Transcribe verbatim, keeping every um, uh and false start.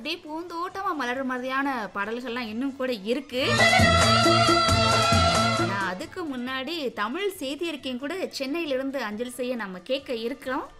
அப்படியே பூந்தோட்டமா மலர்ற மாதிரியான பாடல்கள்லாம் இன்னும் கூட இருக்கு. ஆனா அதுக்கு முன்னாடி தமிழ் செய்தி அறிக்கையும் கூட சென்னையிலிருந்து அஞ்சல் செய்ய நம்ம கேட்க இருக்கிறோம்.